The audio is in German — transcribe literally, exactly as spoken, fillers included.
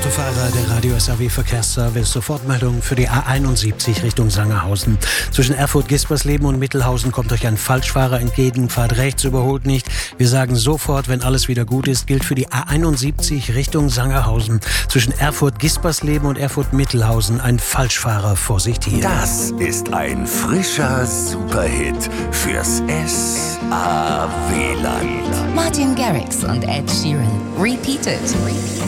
Autofahrer, der Radio S A W Verkehrsservice. Sofortmeldung für die A einundsiebzig Richtung Sangerhausen. Zwischen Erfurt-Gispersleben und Mittelhausen kommt euch ein Falschfahrer entgegen. Fahrt rechts, überholt nicht. Wir sagen sofort, wenn alles wieder gut ist, gilt für die A einundsiebzig Richtung Sangerhausen. Zwischen Erfurt-Gispersleben und Erfurt-Mittelhausen ein Falschfahrer. Vorsicht hier. Das ist ein frischer Superhit fürs S A W-Land. Martin Garrix und Ed Sheeran. Repeat it.